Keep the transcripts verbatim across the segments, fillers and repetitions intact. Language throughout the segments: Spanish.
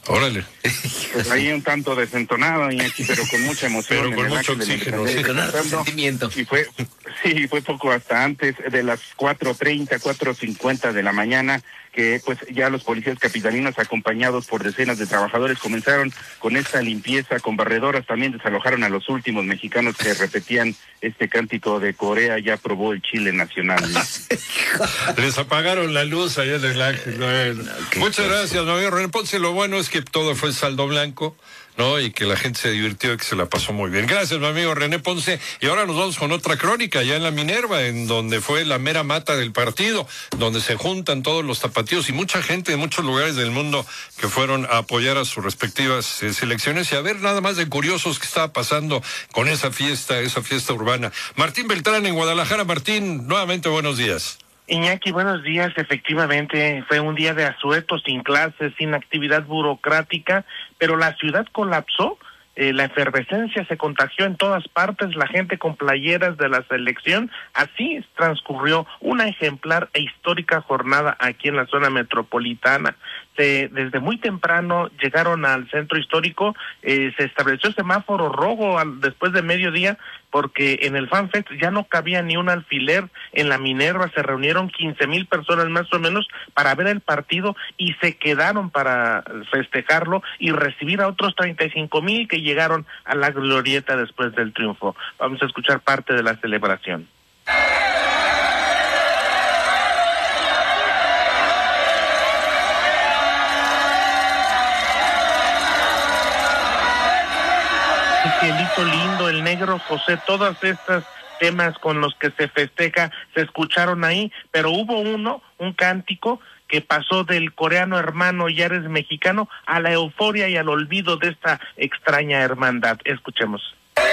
Órale. Pues ahí un tanto desentonado, Iñaki, pero con mucha emoción. Pero con mucho oxígeno. Sí, con harto sentimiento. Y fue, sí, fue poco hasta antes de las cuatro treinta, cuatro cincuenta de la mañana, que pues ya los policías capitalinos, acompañados por decenas de trabajadores, comenzaron con esta limpieza, con barredoras. También desalojaron a los últimos mexicanos que repetían este cántico de Corea ya probó el chile nacional. Les apagaron la luz allá en el Ángel. Bueno. No, muchas gracias, mi amigo René Ponce. Lo bueno es que todo fue saldo blanco, ¿no? Y que la gente se divirtió y que se la pasó muy bien. Gracias, mi amigo René Ponce. Y ahora nos vamos con otra crónica, allá en la Minerva, en donde fue la mera mata del partido, donde se juntan todos los tapatíos y mucha gente de muchos lugares del mundo que fueron a apoyar a sus respectivas eh, selecciones y a ver nada más de curiosos que estaba pasando con esa fiesta, esa fiesta urbana. Martín Beltrán en Guadalajara. Martín, nuevamente buenos días. Iñaki, buenos días. Efectivamente, fue un día de asueto, sin clases, sin actividad burocrática, pero la ciudad colapsó. Eh, la efervescencia se contagió en todas partes, la gente con playeras de la selección. Así transcurrió una ejemplar e histórica jornada aquí en la zona metropolitana. Se, desde muy temprano llegaron al centro histórico, eh, se estableció semáforo rojo al, después de mediodía, porque en el FanFest ya no cabía ni un alfiler. En la Minerva se reunieron quince mil personas más o menos para ver el partido y se quedaron para festejarlo y recibir a otros treinta y cinco mil que llegaron a la glorieta después del triunfo. Vamos a escuchar parte de la celebración. Cielito lindo, el negro José, todos estos temas con los que se festeja se escucharon ahí, pero hubo uno, un cántico que pasó del coreano hermano ya eres mexicano a la euforia y al olvido de esta extraña hermandad. Escuchemos.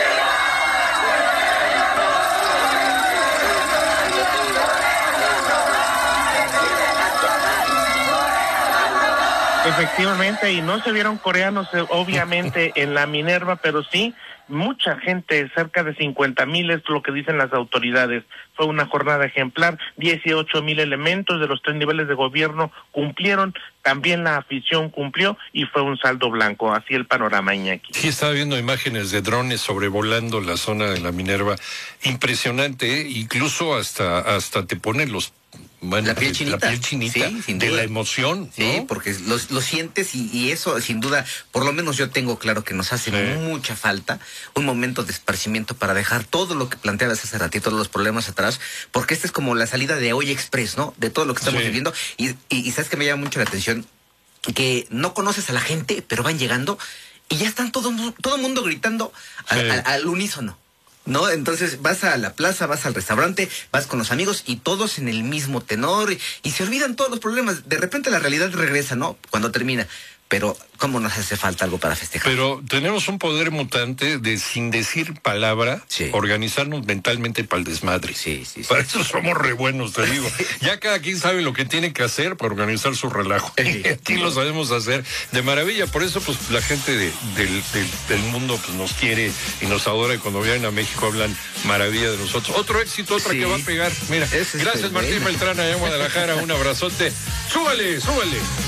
Efectivamente, y no se vieron coreanos eh, obviamente en la Minerva, pero sí mucha gente, cerca de cincuenta mil es lo que dicen las autoridades. Fue una jornada ejemplar, dieciocho mil elementos de los tres niveles de gobierno cumplieron, también la afición cumplió y fue un saldo blanco. Así el panorama, Iñaki. Sí, estaba viendo imágenes de drones sobrevolando la zona de la Minerva. Impresionante, ¿eh? Incluso hasta, hasta te ponen los... Bueno, la piel chinita, la piel chinita sí, sin de duda. La emoción, ¿no? Sí, porque lo, lo sientes y, y eso, sin duda, por lo menos yo tengo claro que nos hace sí. mucha falta un momento de esparcimiento para dejar todo lo que planteabas hace ratito, todos los problemas atrás, porque esta es como la salida de Hoy Express, ¿no? De todo lo que estamos sí. viviendo. Y, y, y sabes que me llama mucho la atención que no conoces a la gente, pero van llegando y ya están todo todo el mundo gritando al, sí. al, al unísono, ¿no? Entonces vas a la plaza, vas al restaurante, vas con los amigos y todos en el mismo tenor y, y se olvidan todos los problemas. De repente la realidad regresa, ¿no? Cuando termina. Pero ¿cómo nos hace falta algo para festejar? Pero tenemos un poder mutante de, sin decir palabra, sí. organizarnos mentalmente para el desmadre. Sí, sí, sí. Para eso somos re buenos, te digo. Ya cada quien sabe lo que tiene que hacer para organizar su relajo. Sí. Aquí lo sabemos hacer de maravilla. Por eso, pues, la gente de, del, del, del mundo pues, nos quiere y nos adora. Y cuando vienen a México hablan maravilla de nosotros. Otro éxito, otra sí. que va a pegar. Mira, es gracias Martín Beltrán allá en Guadalajara. Un abrazote. ¡Súbale, súbale!